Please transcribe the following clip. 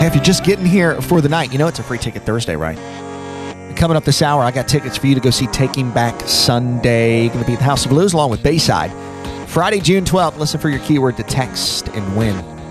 Hey, if you're just getting here for the night, you know it's a Free Ticket Thursday, right? Coming up this hour, I got tickets for you to go see Taking Back Sunday. Going to be at the House of Blues along with Bayside. Friday, June 12th. Listen for your keyword to text and win.